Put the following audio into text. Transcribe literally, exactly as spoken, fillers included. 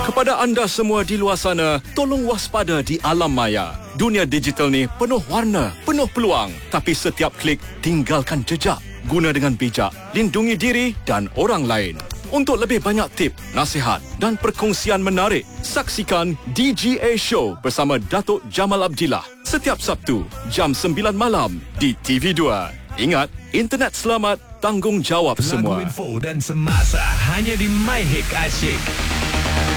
Kepada anda semua di luar sana, tolong waspada di alam maya. Dunia digital ni penuh warna, penuh peluang. Tapi setiap klik tinggalkan jejak. Guna dengan bijak, lindungi diri dan orang lain. Untuk lebih banyak tip, nasihat dan perkongsian menarik, saksikan D G A Show bersama Datuk Jamal Abdillah setiap Sabtu jam sembilan malam di T V dua. Ingat, internet selamat, tanggungjawab semua. Lagu info dan semasa hanya di My Hit Asyik.